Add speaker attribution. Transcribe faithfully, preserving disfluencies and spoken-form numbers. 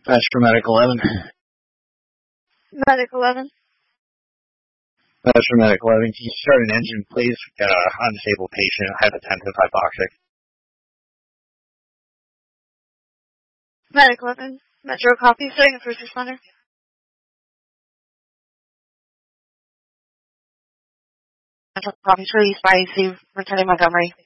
Speaker 1: Metro Medic eleven.
Speaker 2: Medic eleven.
Speaker 1: Metro Medic eleven, can you start an engine, please? Got a unstable patient, hypotensive, hypoxic.
Speaker 2: Medic eleven. Metro copy, starting a first responder. Metro copy, released by A C, returning Montgomery.